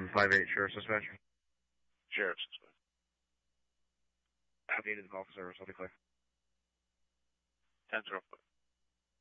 758 Sheriff's Dispatch. Sheriff's Dispatch. Updated the call for service. I'll be clear. 10-0.